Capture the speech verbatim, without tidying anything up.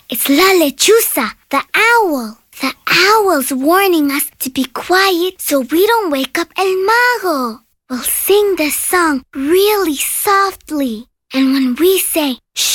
It's La Lechuza, the owl. The owl's warning us to be quiet so we don't wake up El Mago. We'll sing the song really softly. And when we say, shh,